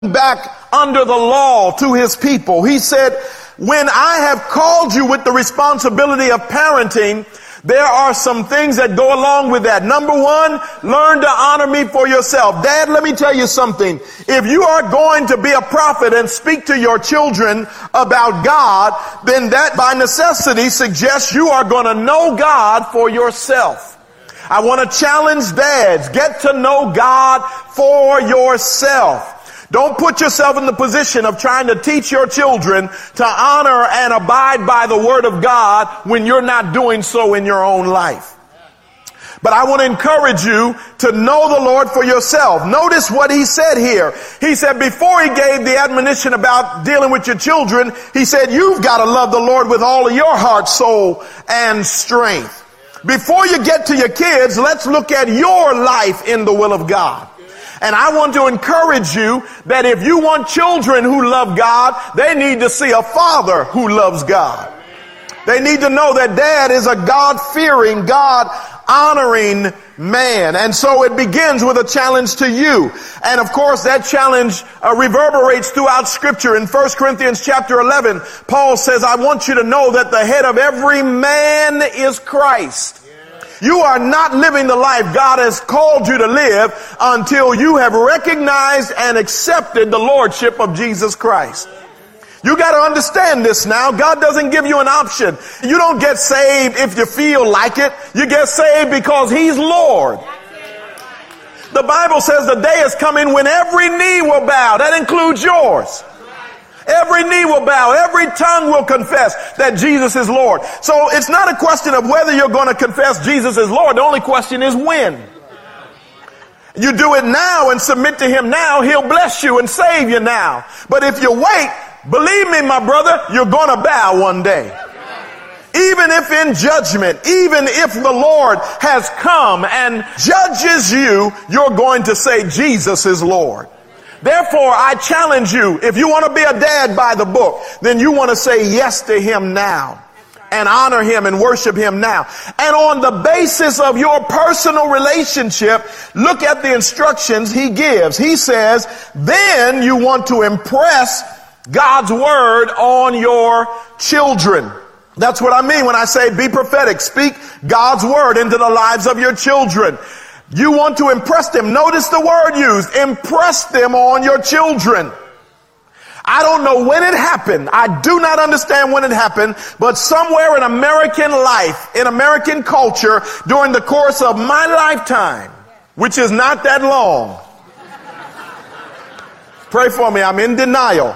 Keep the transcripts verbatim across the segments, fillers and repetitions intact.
back under the law to his people. He said, when I have called you with the responsibility of parenting, there are some things that go along with that. Number one, learn to honor me for yourself. Dad, let me tell you something. If you are going to be a prophet and speak to your children about God, then that by necessity suggests you are going to know God for yourself. I want to challenge dads. Get to know God for yourself. Don't put yourself in the position of trying to teach your children to honor and abide by the word of God when you're not doing so in your own life. But I want to encourage you to know the Lord for yourself. Notice what he said here. He said before he gave the admonition about dealing with your children, he said you've got to love the Lord with all of your heart, soul, and strength. Before you get to your kids, let's look at your life in the will of God. And I want to encourage you that if you want children who love God, they need to see a father who loves God. They need to know that dad is a God-fearing, God-honoring man. And so it begins with a challenge to you. And of course, that challenge uh, reverberates throughout Scripture. In First Corinthians chapter eleven, Paul says, I want you to know that the head of every man is Christ. You are not living the life God has called you to live until you have recognized and accepted the lordship of Jesus Christ. You got to understand this now. God doesn't give you an option. You don't get saved if you feel like it. You get saved because He's Lord. The Bible says the day is coming when every knee will bow. That includes yours. Every knee will bow. Every tongue will confess that Jesus is Lord. So it's not a question of whether you're going to confess Jesus is Lord. The only question is when. You do it now and submit to Him now, He'll bless you and save you now. But if you wait, believe me, my brother, you're going to bow one day. Even if in judgment, even if the Lord has come and judges you, you're going to say Jesus is Lord. Therefore, I challenge you, if you want to be a dad by the book, then you want to say yes to Him now and honor Him and worship Him now. And on the basis of your personal relationship, look at the instructions He gives. He says, then you want to impress God's word on your children. That's what I mean when I say be prophetic. Speak God's word into the lives of your children. You want to impress them. Notice the word used. Impress them on your children. I don't know when it happened. I do not understand when it happened, but somewhere in American life, in American culture, during the course of my lifetime, which is not that long. Pray for me. I'm in denial.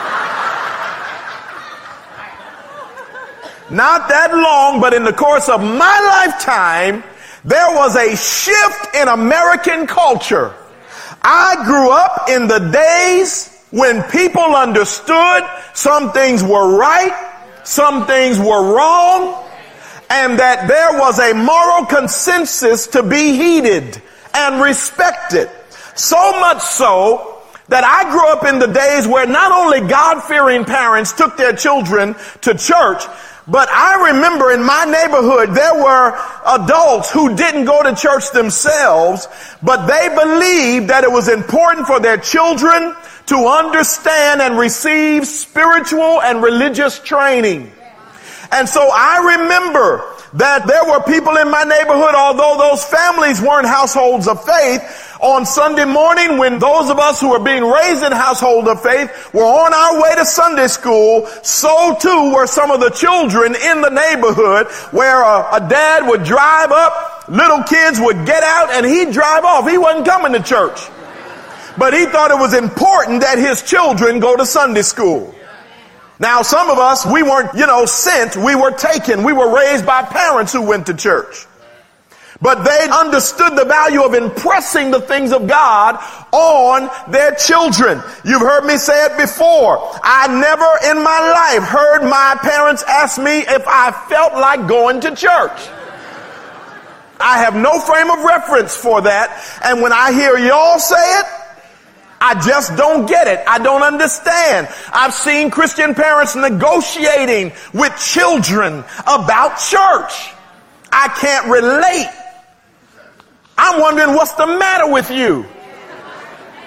Not that long, but in the course of my lifetime, there was a shift in American culture. I grew up in the days when people understood some things were right, some things were wrong, and that there was a moral consensus to be heeded and respected. So much so that I grew up in the days where not only God-fearing parents took their children to church, but I remember in my neighborhood, there were adults who didn't go to church themselves, but they believed that it was important for their children to understand and receive spiritual and religious training. And so I remember that there were people in my neighborhood, although those families weren't households of faith, on Sunday morning when those of us who were being raised in household of faith were on our way to Sunday school, so too were some of the children in the neighborhood where a, a dad would drive up, little kids would get out, and he'd drive off. He wasn't coming to church. But he thought it was important that his children go to Sunday school. Now, some of us, we weren't, you know, sent, we were taken. We were raised by parents who went to church. But they understood the value of impressing the things of God on their children. You've heard me say it before. I never in my life heard my parents ask me if I felt like going to church. I have no frame of reference for that. And when I hear y'all say it, I just don't get it. I don't understand. I've seen Christian parents negotiating with children about church. I can't relate. I'm wondering what's the matter with you.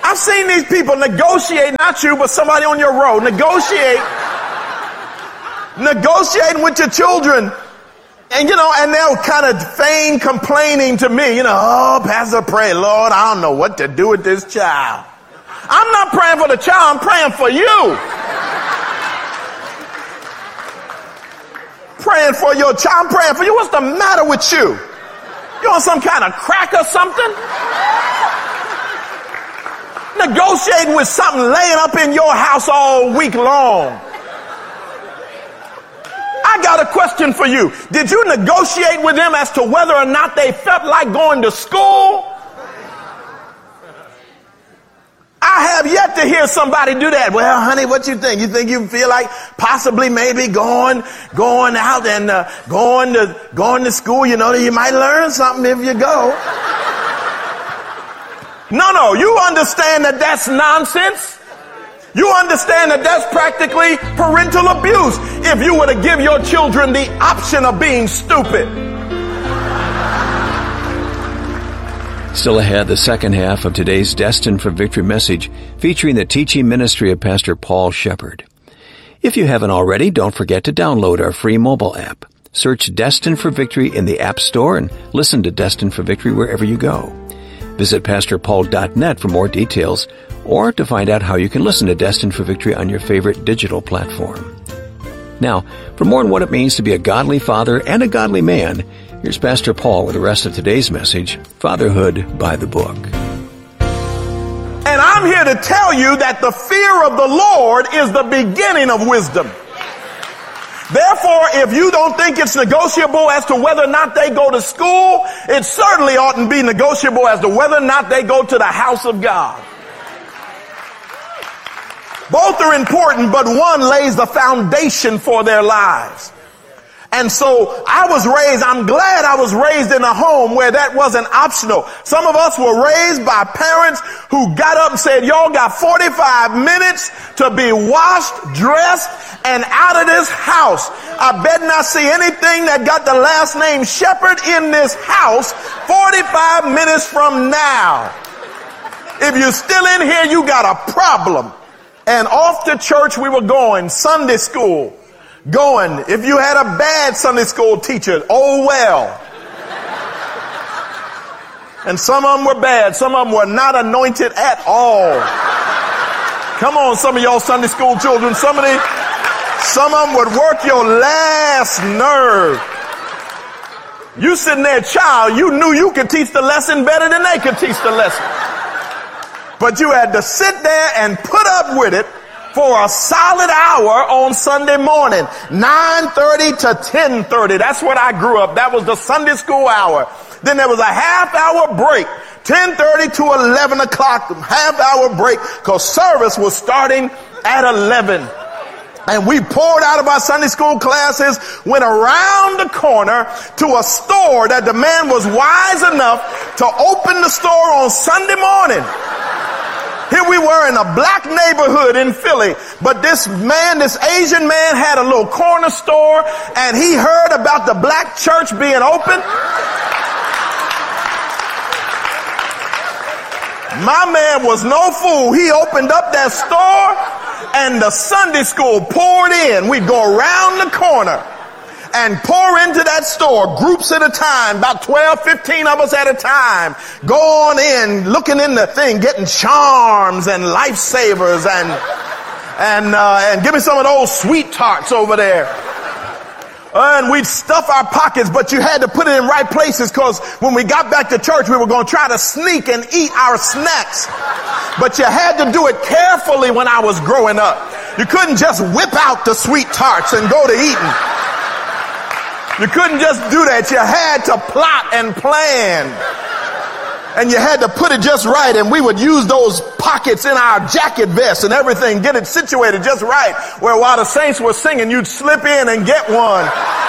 I've seen these people negotiate, not you, but somebody on your road, negotiate, negotiating with your children. And, you know, and they'll kind of feign complaining to me, you know, oh, Pastor, pray, Lord, I don't know what to do with this child. I'm not praying for the child, I'm praying for you. Praying for your child, I'm praying for you. What's the matter with you? You on some kind of crack or something? Negotiating with something laying up in your house all week long. I got a question for you. Did you negotiate with them as to whether or not they felt like going to school? I have yet to hear somebody do that. Well, honey, what you think? You think you feel like possibly maybe going, going out and uh, going to going to school? You know that you might learn something if you go. No, no, you understand that that's nonsense. You understand that that's practically parental abuse if you were to give your children the option of being stupid. Still ahead, the second half of today's Destined for Victory message featuring the teaching ministry of Pastor Paul Shepherd. If you haven't already, don't forget to download our free mobile app. Search Destined for Victory in the App Store and listen to Destined for Victory wherever you go. Visit pastor paul dot net for more details or to find out how you can listen to Destined for Victory on your favorite digital platform. Now, for more on what it means to be a godly father and a godly man, here's Pastor Paul with the rest of today's message, Fatherhood by the Book. And I'm here to tell you that the fear of the Lord is the beginning of wisdom. Therefore, if you don't think it's negotiable as to whether or not they go to school, it certainly oughtn't be negotiable as to whether or not they go to the house of God. Both are important, but one lays the foundation for their lives. And so I was raised, I'm glad I was raised in a home where that wasn't optional. Some of us were raised by parents who got up and said, y'all got forty-five minutes to be washed, dressed, and out of this house. I bet not see anything that got the last name Shepherd in this house forty-five minutes from now. If you're still in here, you got a problem. And off to church we were going, Sunday school. Going, if you had a bad Sunday school teacher, oh well. And some of them were bad. Some of them were not anointed at all. Come on, some of y'all Sunday school children. Some of the, some of them would work your last nerve. You sitting there, child, you knew you could teach the lesson better than they could teach the lesson. But you had to sit there and put up with it for a solid hour on Sunday morning, nine thirty to ten thirty. That's what I grew up. That was the Sunday school hour. Then there was a half hour break, ten thirty to eleven o'clock, half hour break, because service was starting at eleven. And we poured out of our Sunday school classes, went around the corner to a store that the man was wise enough to open the store on Sunday morning. Here we were in a black neighborhood in Philly, but this man, this Asian man had a little corner store, and he heard about the black church being open. My man was no fool. He opened up that store, and the Sunday school poured in. We'd go around the corner and pour into that store, groups at a time, about twelve, fifteen of us at a time. Go on in, looking in the thing, getting charms and lifesavers and and uh, and give me some of those sweet tarts over there. And we'd stuff our pockets, but you had to put it in right places, because when we got back to church, we were going to try to sneak and eat our snacks. But you had to do it carefully when I was growing up. You couldn't just whip out the sweet tarts and go to eating. You couldn't just do that. You had to plot and plan. And you had to put it just right. And we would use those pockets in our jacket vests and everything, get it situated just right, where while the saints were singing, you'd slip in and get one.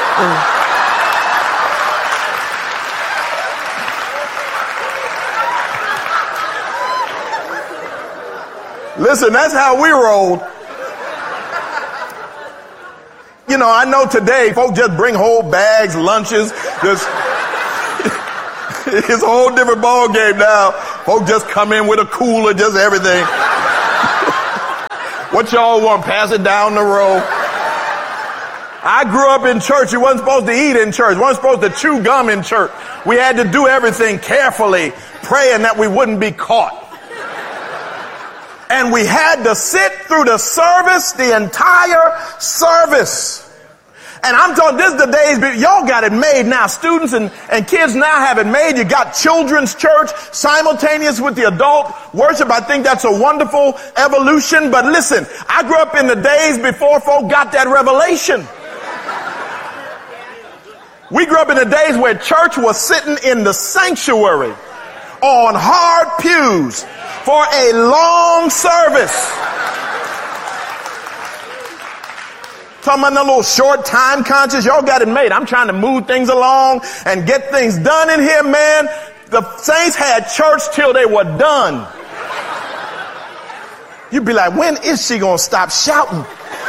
Listen, that's how we rolled. You know, I know today folks just bring whole bags, lunches, just It's a whole different ball game now. Folk just come in with a cooler, just everything. What y'all want? Pass it down the row. I grew up in church. You wasn't supposed to eat in church. You wasn't supposed to chew gum in church. We had to do everything carefully, praying that we wouldn't be caught. And we had to sit through the service, the entire service. And I'm talking, this is the days, y'all got it made now. Students and, and kids now have it made. You got children's church simultaneous with the adult worship. I think that's a wonderful evolution. But listen, I grew up in the days before folk got that revelation. We grew up in the days where church was sitting in the sanctuary on hard pews for a long service. Talking about a little short time conscious. Y'all got it made. I'm trying to move things along and get things done in here, man. The saints had church till they were done. You'd be like, when is she going to stop shouting?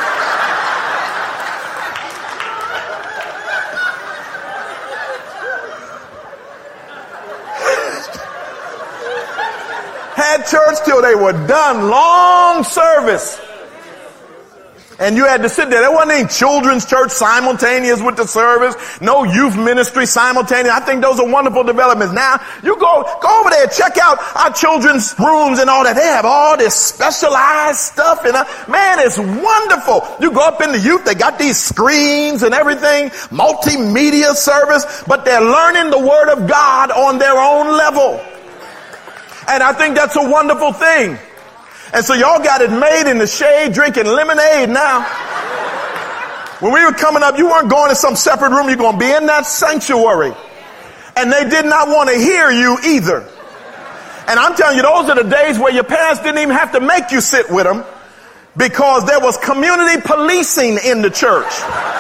Had church till they were done. Long service. And you had to sit there. There wasn't any children's church simultaneous with the service. No youth ministry simultaneous. I think those are wonderful developments. Now, you go, go over there, check out our children's rooms and all that. They have all this specialized stuff. And uh, man, it's wonderful. You go up in the youth, they got these screens and everything, multimedia service, but they're learning the word of God on their own level. And I think that's a wonderful thing. And so y'all got it made in the shade, drinking lemonade now. When we were coming up, you weren't going to some separate room. You're going to be in that sanctuary. And they did not want to hear you either. And I'm telling you, those are the days where your parents didn't even have to make you sit with them because there was community policing in the church.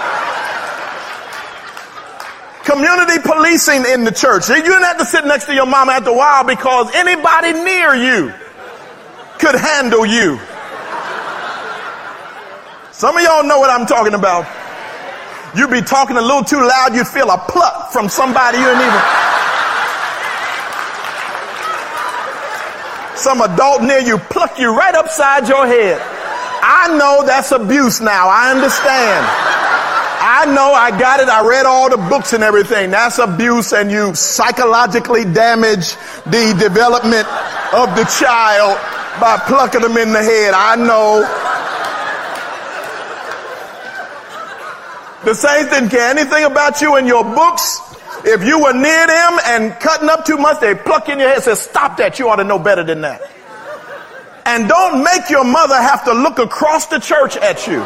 Community policing in the church. You didn't have to sit next to your mama after a while because anybody near you could handle you. Some of y'all know what I'm talking about. You'd be talking a little too loud, you'd feel a pluck from somebody you didn't even. Some adult near you pluck you right upside your head. I know that's abuse now. I understand. I know, I got it. I read all the books and everything. That's abuse, and you psychologically damage the development of the child by plucking them in the head. I know. The saints didn't care anything about you in your books. If you were near them and cutting up too much, they pluck in your head and say, stop that. You ought to know better than that. And don't make your mother have to look across the church at you.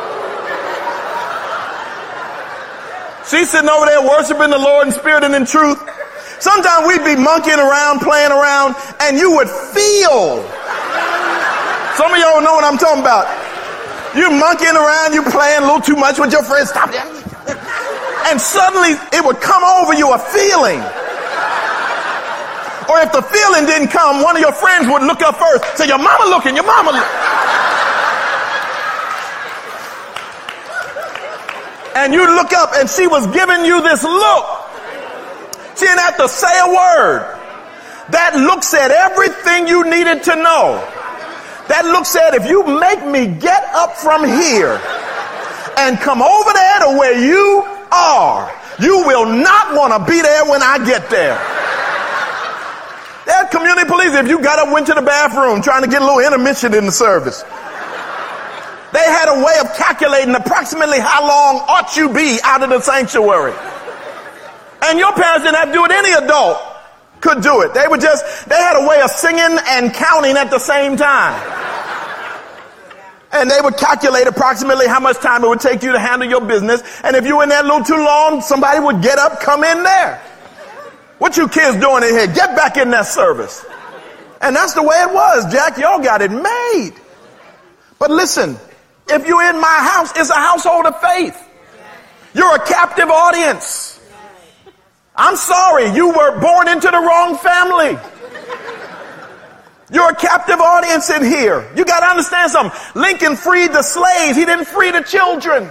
She's sitting over there worshiping the Lord in spirit and in truth. Sometimes we'd be monkeying around, playing around, and you would feel. Some of y'all know what I'm talking about. You're monkeying around, you playing a little too much with your friends. Stop that. And suddenly it would come over you, a feeling. Or if the feeling didn't come, one of your friends would look up first. Say, your mama looking, your mama looking. And you look up and she was giving you this look. She didn't have to say a word. That look said everything you needed to know. That look said, if you make me get up from here and come over there to where you are, you will not want to be there when I get there. That community police, if you got up, went to the bathroom trying to get a little intermission in the service. They had a way of calculating approximately how long ought you be out of the sanctuary. And your parents didn't have to do it. Any adult could do it. They would just, they had a way of singing and counting at the same time. And they would calculate approximately how much time it would take you to handle your business. And if you were in there a little too long, somebody would get up, come in there. What you kids doing in here? Get back in that service. And that's the way it was, Jack. Y'all got it made. But listen, if you're in my house, it's a household of faith. You're a captive audience. I'm sorry, you were born into the wrong family. You're a captive audience in here. You got to understand something. Lincoln freed the slaves. He didn't free the children.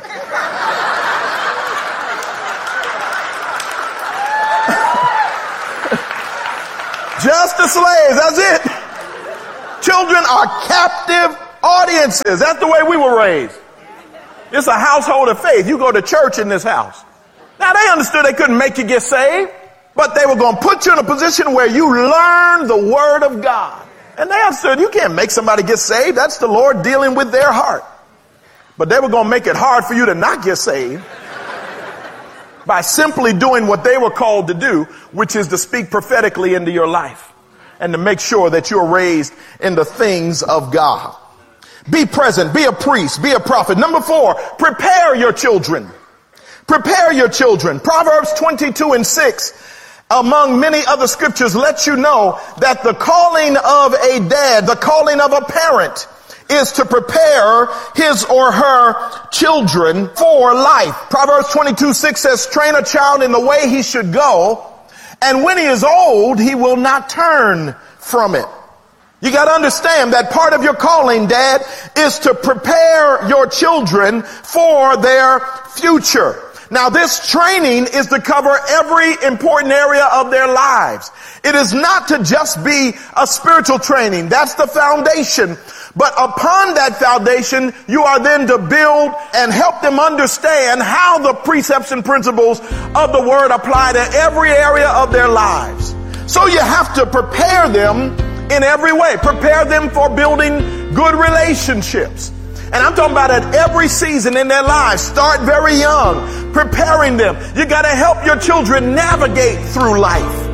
Just the slaves, that's it. Children are captive audiences. That's the way we were raised. It's a household of faith. You go to church in this house. Now, they understood they couldn't make you get saved, but they were going to put you in a position where you learn the word of God. And they understood you can't make somebody get saved. That's the Lord dealing with their heart. But they were going to make it hard for you to not get saved by simply doing what they were called to do, which is to speak prophetically into your life and to make sure that you're raised in the things of God. Be present, be a priest, be a prophet. Number four, prepare your children. Prepare your children. Proverbs twenty-two and six, among many other scriptures, let you know that the calling of a dad, the calling of a parent, is to prepare his or her children for life. Proverbs twenty-two six says, train a child in the way he should go, and when he is old, he will not turn from it. You got to understand that part of your calling, Dad, is to prepare your children for their future. Now, this training is to cover every important area of their lives. It is not to just be a spiritual training. That's the foundation. But upon that foundation, you are then to build and help them understand how the precepts and principles of the word apply to every area of their lives. So you have to prepare them in every way. Prepare them for building good relationships. And I'm talking about at every season in their lives. Start very young, preparing them. You got to help your children navigate through life.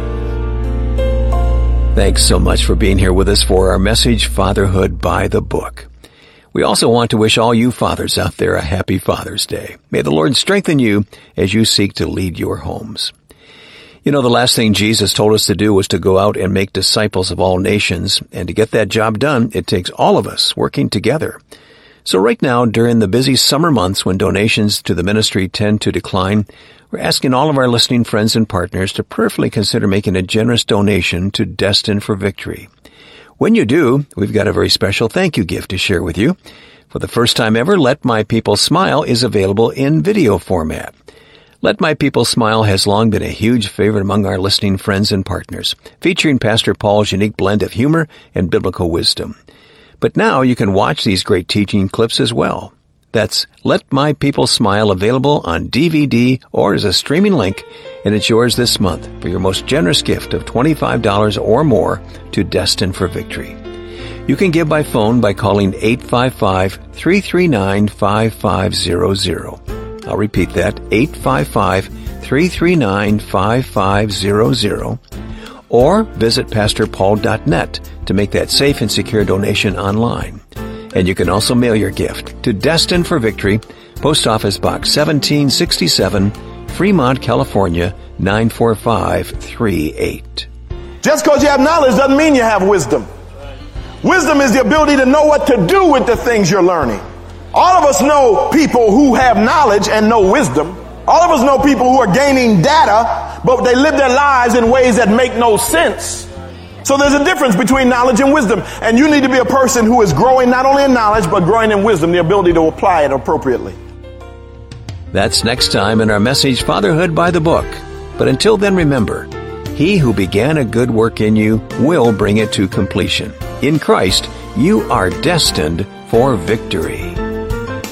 Thanks so much for being here with us for our message, Fatherhood by the Book. We also want to wish all you fathers out there a happy Father's Day. May the Lord strengthen you as you seek to lead your homes. You know, the last thing Jesus told us to do was to go out and make disciples of all nations. And to get that job done, it takes all of us working together. So right now, during the busy summer months when donations to the ministry tend to decline, we're asking all of our listening friends and partners to prayerfully consider making a generous donation to Destined for Victory. When you do, we've got a very special thank you gift to share with you. For the first time ever, Let My People Smile is available in video format. Let My People Smile has long been a huge favorite among our listening friends and partners, featuring Pastor Paul's unique blend of humor and biblical wisdom. But now you can watch these great teaching clips as well. That's Let My People Smile, available on D V D or as a streaming link, and it's yours this month for your most generous gift of twenty-five dollars or more to Destined for Victory. You can give by phone by calling eight five five, three three nine, five five zero zero. I'll repeat that, eight five five, three three nine, five five zero zero. Or visit pastor paul dot net to make that safe and secure donation online. And you can also mail your gift to Destined for Victory, Post Office Box seventeen sixty-seven, Fremont, California, nine four five three eight. Just because you have knowledge doesn't mean you have wisdom. Wisdom is the ability to know what to do with the things you're learning. All of us know people who have knowledge and no wisdom. All of us know people who are gaining data, but they live their lives in ways that make no sense. So there's a difference between knowledge and wisdom. And you need to be a person who is growing not only in knowledge, but growing in wisdom, the ability to apply it appropriately. That's next time in our message, Fatherhood by the Book. But until then, remember, He who began a good work in you will bring it to completion. In Christ, you are destined for victory.